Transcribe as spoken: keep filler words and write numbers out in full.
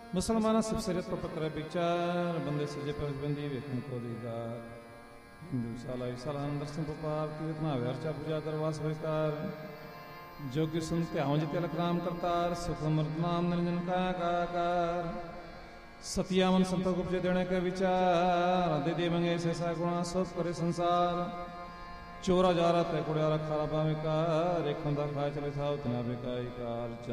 मुसलमान सिर्फ शरीयत पर पत्र विचार बंदे सजे पर बंदी वेखन को दीदार हिंदू साला ईसालान दर्शन पुपार तीर्थना व्यर्चा पूजा करवास विकार जोग्य सुनते आंज तिलक राम करतार सुख अमृत नाम निरंजन का काकार सतियावन संतो गुप्त देने के विचार दे दे मंगे से सा गुणा सोच करे संसार चोरा जा रहा तय कुड़िया रखा पावे कार एक खंदा खाए चले था उतना बेकाई कार।